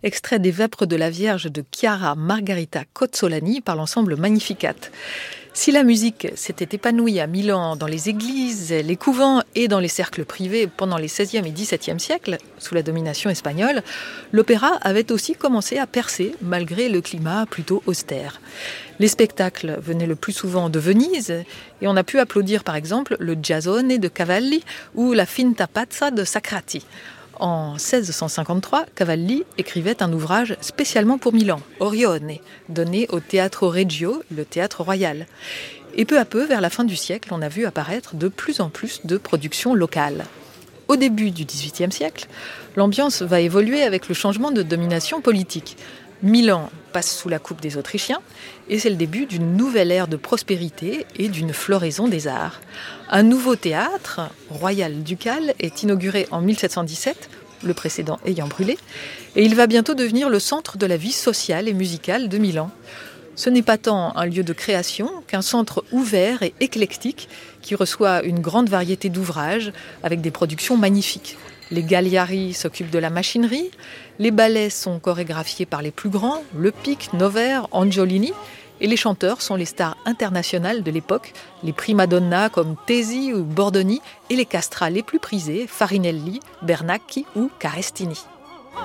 extrait des Vêpres de la Vierge de Chiara Margherita Cozzolani par l'ensemble Magnificat. Si la musique s'était épanouie à Milan dans les églises, les couvents et dans les cercles privés pendant les XVIe et XVIIe siècles, sous la domination espagnole, l'opéra avait aussi commencé à percer malgré le climat plutôt austère. Les spectacles venaient le plus souvent de Venise et on a pu applaudir par exemple le Giasone de Cavalli ou la Finta Pazza de Sacrati. En 1653, Cavalli écrivait un ouvrage spécialement pour Milan, Orione, donné au Teatro Regio, le théâtre royal. Et peu à peu, vers la fin du siècle, on a vu apparaître de plus en plus de productions locales. Au début du XVIIIe siècle, l'ambiance va évoluer avec le changement de domination politique. Milan passe sous la coupe des Autrichiens et c'est le début d'une nouvelle ère de prospérité et d'une floraison des arts. Un nouveau théâtre, royal-ducal, est inauguré en 1717, le précédent ayant brûlé, et il va bientôt devenir le centre de la vie sociale et musicale de Milan. Ce n'est pas tant un lieu de création qu'un centre ouvert et éclectique qui reçoit une grande variété d'ouvrages avec des productions magnifiques. Les Galliari s'occupent de la machinerie, les ballets sont chorégraphiés par les plus grands, Le Pic, Nover, Angiolini, et les chanteurs sont les stars internationales de l'époque, les primadonnas comme Tesi ou Bordoni, et les castrats les plus prisés, Farinelli, Bernacchi ou Carestini.